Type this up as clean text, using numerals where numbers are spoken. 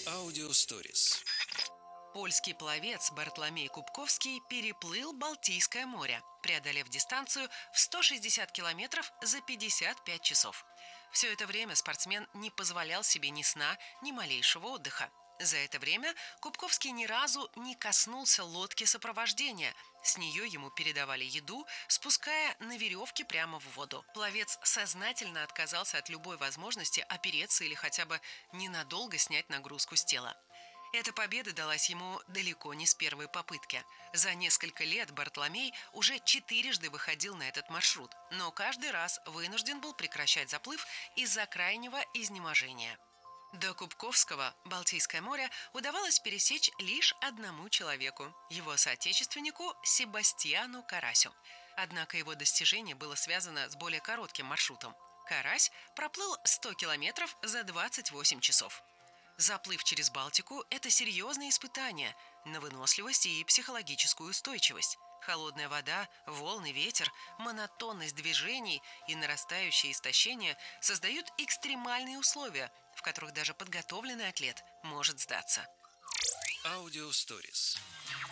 Аудиосторис. Польский пловец Бартоломей Кубковский переплыл Балтийское море, преодолев дистанцию в 160 километров за 55 часов. Все это время спортсмен не позволял себе ни сна, ни малейшего отдыха. За это время Кубковский ни разу не коснулся лодки сопровождения. С нее ему передавали еду, спуская на веревке прямо в воду. Пловец сознательно отказался от любой возможности опереться или хотя бы ненадолго снять нагрузку с тела. Эта победа далась ему далеко не с первой попытки. За несколько лет Бартоломей уже 4 выходил на этот маршрут, но каждый раз вынужден был прекращать заплыв из-за крайнего изнеможения. До Кубковского Балтийское море удавалось пересечь лишь одному человеку – его соотечественнику Себастьяну Карасю. Однако его достижение было связано с более коротким маршрутом. Карась проплыл 100 километров за 28 часов. Заплыв через Балтику – это серьезное испытание на выносливость и психологическую устойчивость. Холодная вода, волны, ветер, монотонность движений и нарастающее истощение создают экстремальные условия, в которых даже подготовленный атлет может сдаться. Аудиосторис.